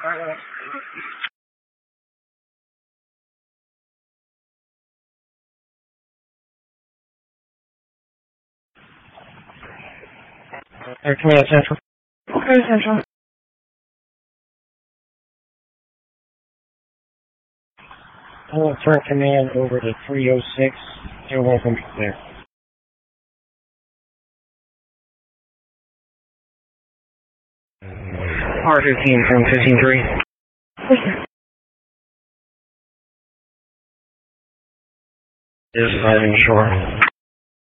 Air Command Central. Okay, Central. I'll turn command over to 306. You're welcome there. R15 from 15-3. Okay. Is arriving shore.